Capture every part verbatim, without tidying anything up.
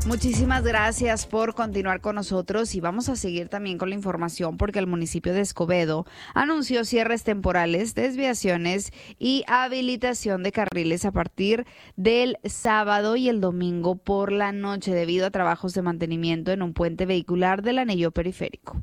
Muchísimas gracias por continuar con nosotros y vamos a seguir también con la información porque el municipio de Escobedo anunció cierres temporales, desviaciones y habilitación de carriles a partir del sábado y el domingo por la noche debido a trabajos de mantenimiento en un puente vehicular del anillo periférico.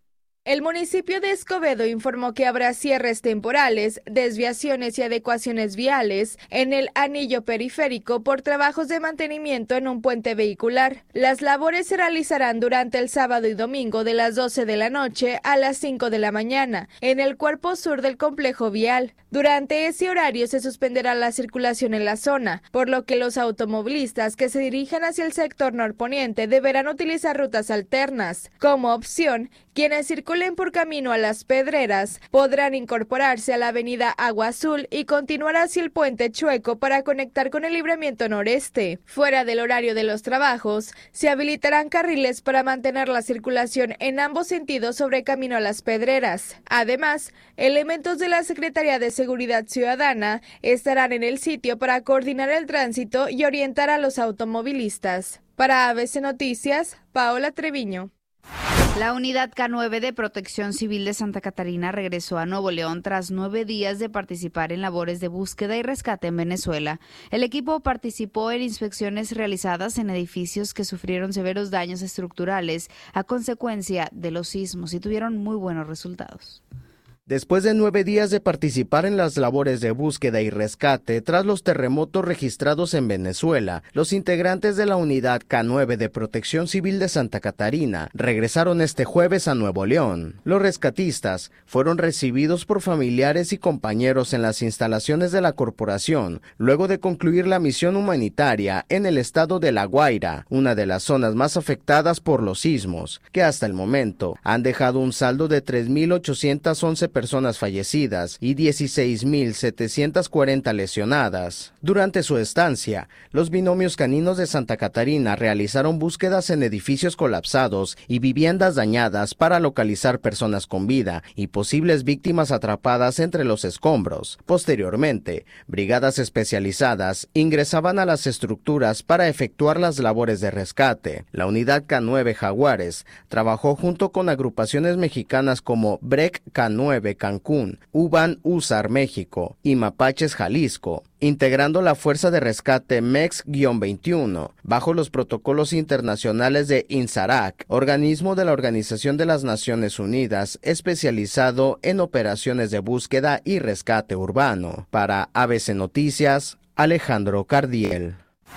El municipio de Escobedo informó que habrá cierres temporales, desviaciones y adecuaciones viales en el anillo periférico por trabajos de mantenimiento en un puente vehicular. Las labores se realizarán durante el sábado y domingo de las doce de la noche a las cinco de la mañana en el cuerpo sur del complejo vial. Durante ese horario se suspenderá la circulación en la zona, por lo que los automovilistas que se dirijan hacia el sector norponiente deberán utilizar rutas alternas. Como opción, quienes circulen por camino a Las Pedreras podrán incorporarse a la avenida Agua Azul y continuar hacia el puente Chueco para conectar con el libramiento noreste. Fuera del horario de los trabajos, se habilitarán carriles para mantener la circulación en ambos sentidos sobre camino a Las Pedreras. Además, elementos de la Secretaría de Seguridad Ciudadana estarán en el sitio para coordinar el tránsito y orientar a los automovilistas. Para A B C Noticias, Paola Treviño. La Unidad K nueve de Protección Civil de Santa Catarina regresó a Nuevo León tras nueve días de participar en labores de búsqueda y rescate en Venezuela. El equipo participó en inspecciones realizadas en edificios que sufrieron severos daños estructurales a consecuencia de los sismos y tuvieron muy buenos resultados. Después de nueve días de participar en las labores de búsqueda y rescate tras los terremotos registrados en Venezuela, los integrantes de la Unidad K nueve de Protección Civil de Santa Catarina regresaron este jueves a Nuevo León. Los rescatistas fueron recibidos por familiares y compañeros en las instalaciones de la corporación, luego de concluir la misión humanitaria en el estado de La Guaira, una de las zonas más afectadas por los sismos, que hasta el momento han dejado un saldo de tres mil ochocientas once personas fallecidas y dieciséis mil setecientas cuarenta lesionadas. Durante su estancia, los binomios caninos de Santa Catarina realizaron búsquedas en edificios colapsados y viviendas dañadas para localizar personas con vida y posibles víctimas atrapadas entre los escombros. Posteriormente, brigadas especializadas ingresaban a las estructuras para efectuar las labores de rescate. La Unidad K nueve Jaguares trabajó junto con agrupaciones mexicanas como B R E C K nueve Cancún, UBAN USAR México y Mapaches Jalisco, integrando la Fuerza de Rescate M E X veintiuno, bajo los protocolos internacionales de INSARAC, organismo de la Organización de las Naciones Unidas especializado en operaciones de búsqueda y rescate urbano. Para A B C Noticias, Alejandro Cardiel.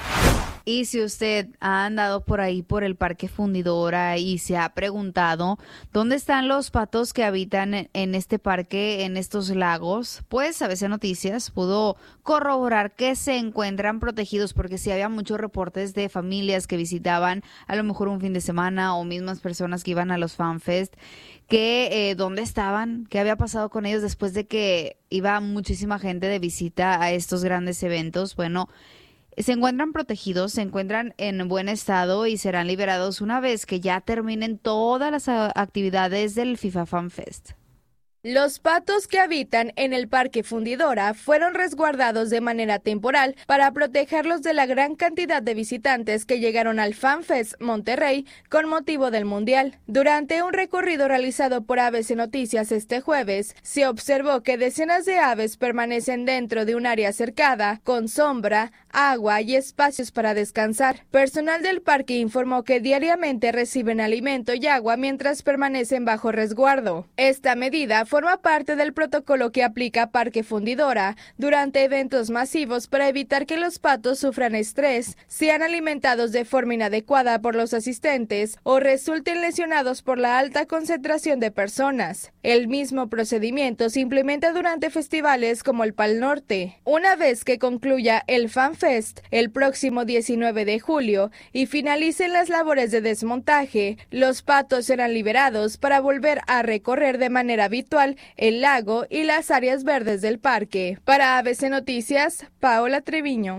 Y si usted ha andado por ahí por el Parque Fundidora y se ha preguntado dónde están los patos que habitan en este parque, en estos lagos, pues A B C Noticias pudo corroborar que se encuentran protegidos, porque sí había muchos reportes de familias que visitaban a lo mejor un fin de semana o mismas personas que iban a los FanFest, que eh, dónde estaban, qué había pasado con ellos después de que iba muchísima gente de visita a estos grandes eventos. Bueno, se encuentran protegidos, se encuentran en buen estado y serán liberados una vez que ya terminen todas las actividades del FIFA Fan Fest. Los patos que habitan en el Parque Fundidora fueron resguardados de manera temporal para protegerlos de la gran cantidad de visitantes que llegaron al FanFest Monterrey con motivo del Mundial. Durante un recorrido realizado por A B C Noticias este jueves, se observó que decenas de aves permanecen dentro de un área cercada, con sombra, agua y espacios para descansar. Personal del parque informó que diariamente reciben alimento y agua mientras permanecen bajo resguardo. Esta medida fue forma parte del protocolo que aplica Parque Fundidora durante eventos masivos para evitar que los patos sufran estrés, sean alimentados de forma inadecuada por los asistentes o resulten lesionados por la alta concentración de personas. El mismo procedimiento se implementa durante festivales como el Pal Norte. Una vez que concluya el FanFest el próximo diecinueve de julio y finalicen las labores de desmontaje, los patos serán liberados para volver a recorrer de manera habitual el lago y las áreas verdes del parque. Para A B C Noticias, Paola Treviño.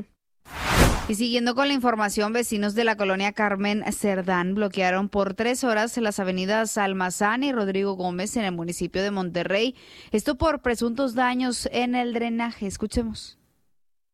Y siguiendo con la información, vecinos de la colonia Carmen Cerdán bloquearon por tres horas las avenidas Almazán y Rodrigo Gómez en el municipio de Monterrey. Esto por presuntos daños en el drenaje. Escuchemos.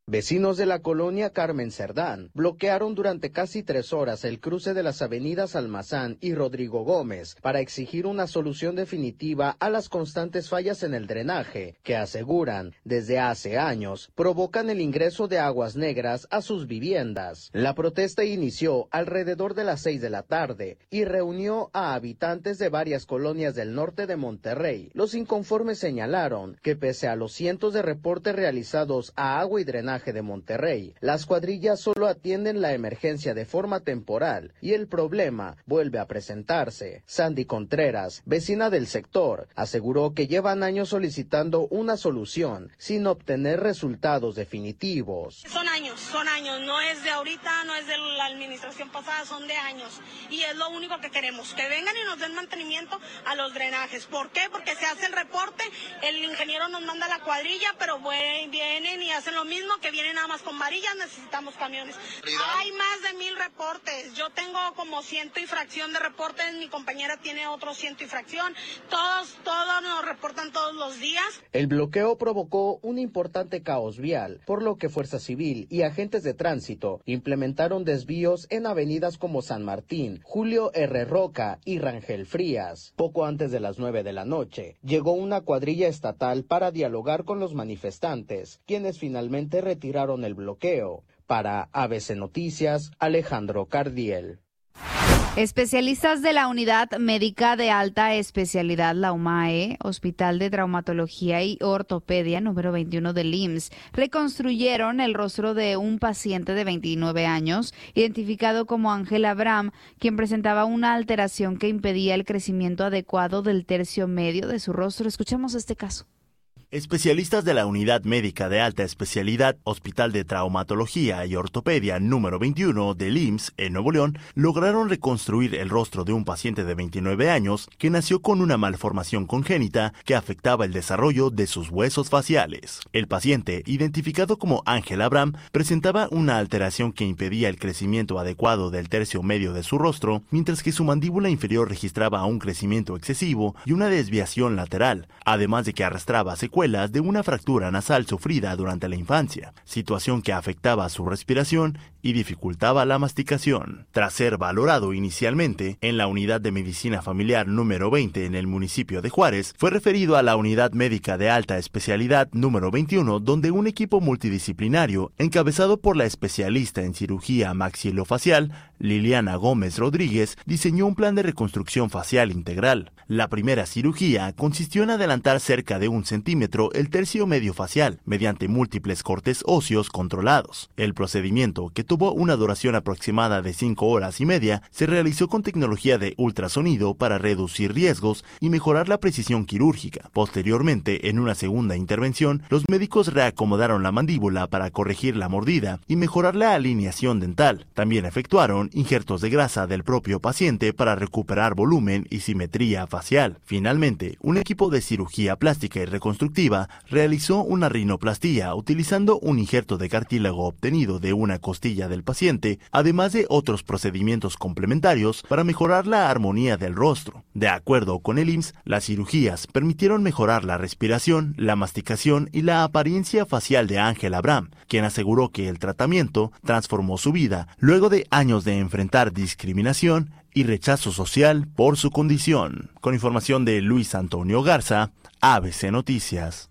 Vecinos de la colonia Carmen Cerdán bloquearon durante casi tres horas el cruce de las avenidas Almazán y Rodrigo Gómez para exigir una solución definitiva a las constantes fallas en el drenaje que aseguran desde hace años provocan el ingreso de aguas negras a sus viviendas. La protesta inició alrededor de las seis de la tarde y reunió a habitantes de varias colonias del norte de Monterrey. Los inconformes señalaron que pese a los cientos de reportes realizados a Agua y Drenaje de Monterrey, las cuadrillas solo atienden la emergencia de forma temporal y el problema vuelve a presentarse. Sandy Contreras, vecina del sector, aseguró que llevan años solicitando una solución sin obtener resultados definitivos. Son años, son años, no es de ahorita, no es de la administración pasada, son de años y es lo único que queremos, que vengan y nos den mantenimiento a los drenajes. ¿Por qué? Porque se hace el reporte, el ingeniero nos manda la cuadrilla, pero vienen y hacen lo mismo, que vienen nada más con varillas, necesitamos camiones. Hay más de mil reportes, yo tengo como ciento y fracción de reportes, mi compañera tiene otro ciento y fracción, todos, todos nos reportan todos los días. El bloqueo provocó un importante caos vial, por lo que Fuerza Civil y agentes de tránsito implementaron desvíos en avenidas como San Martín, Julio R. Roca y Rangel Frías. Poco antes de las nueve de la noche, llegó una cuadrilla estatal para dialogar con los manifestantes, quienes finalmente retiraron el bloqueo. Para A B C Noticias, Alejandro Cardiel. Especialistas de la Unidad Médica de Alta Especialidad, la UMAE, Hospital de Traumatología y Ortopedia número veintiuno del I M S S, reconstruyeron el rostro de un paciente de veintinueve años, identificado como Ángel Abraham, quien presentaba una alteración que impedía el crecimiento adecuado del tercio medio de su rostro. Escuchemos este caso. Especialistas de la Unidad Médica de Alta Especialidad, Hospital de Traumatología y Ortopedia número veintiuno del I M S S en Nuevo León lograron reconstruir el rostro de un paciente de veintinueve años que nació con una malformación congénita que afectaba el desarrollo de sus huesos faciales. El paciente, identificado como Ángel Abraham, presentaba una alteración que impedía el crecimiento adecuado del tercio medio de su rostro, mientras que su mandíbula inferior registraba un crecimiento excesivo y una desviación lateral, además de que arrastraba secuelas de una fractura nasal sufrida durante la infancia, situación que afectaba su respiración y dificultaba la masticación. Tras ser valorado inicialmente en la Unidad de Medicina Familiar número veinte en el municipio de Juárez, fue referido a la Unidad Médica de Alta Especialidad número veintiuno, donde un equipo multidisciplinario, encabezado por la especialista en cirugía maxilofacial, Liliana Gómez Rodríguez, diseñó un plan de reconstrucción facial integral. La primera cirugía consistió en adelantar cerca de un centímetro el tercio medio facial mediante múltiples cortes óseos controlados. El procedimiento, que tuvo una duración aproximada de cinco horas y media, se realizó con tecnología de ultrasonido para reducir riesgos y mejorar la precisión quirúrgica. Posteriormente, en una segunda intervención, los médicos reacomodaron la mandíbula para corregir la mordida y mejorar la alineación dental. También efectuaron injertos de grasa del propio paciente para recuperar volumen y simetría facial. Finalmente, un equipo de cirugía plástica y reconstructiva realizó una rinoplastía utilizando un injerto de cartílago obtenido de una costilla del paciente, además de otros procedimientos complementarios para mejorar la armonía del rostro. De acuerdo con el I M S S, las cirugías permitieron mejorar la respiración, la masticación y la apariencia facial de Ángel Abraham, quien aseguró que el tratamiento transformó su vida luego de años de enfrentar discriminación y rechazo social por su condición. Con información de Luis Antonio Garza, A B C Noticias.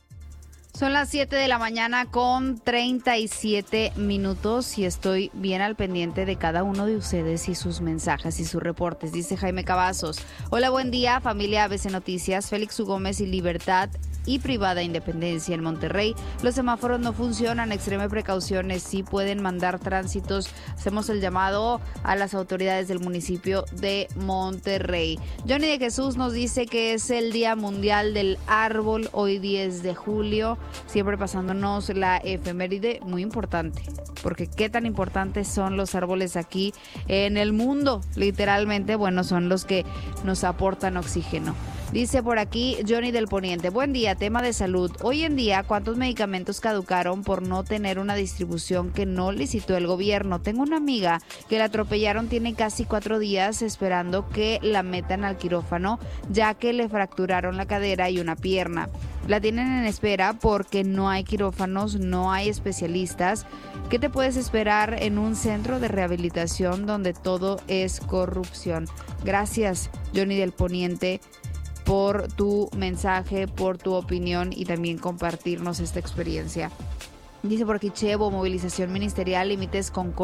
Son las siete de la mañana con treinta y siete minutos y estoy bien al pendiente de cada uno de ustedes y sus mensajes y sus reportes. Dice Jaime Cavazos: hola, buen día, familia A B C Noticias. Félix U. Gómez y Libertad y Privada Independencia en Monterrey. Los semáforos no funcionan, extreme precauciones, sí pueden mandar tránsitos. Hacemos el llamado a las autoridades del municipio de Monterrey. Johnny de Jesús nos dice que es el Día Mundial del Árbol, hoy diez de julio, siempre pasándonos la efeméride, muy importante, porque qué tan importantes son los árboles aquí en el mundo, literalmente, bueno, son los que nos aportan oxígeno. Dice por aquí Johnny del Poniente, buen día, tema de salud. Hoy en día, ¿cuántos medicamentos caducaron por no tener una distribución que no licitó el gobierno? Tengo una amiga que la atropellaron, tiene casi cuatro días esperando que la metan al quirófano, ya que le fracturaron la cadera y una pierna. La tienen en espera porque no hay quirófanos, no hay especialistas. ¿Qué te puedes esperar en un centro de rehabilitación donde todo es corrupción? Gracias, Johnny del Poniente, por tu mensaje, por tu opinión y también compartirnos esta experiencia. Dice por aquí Chevo, movilización ministerial, límites con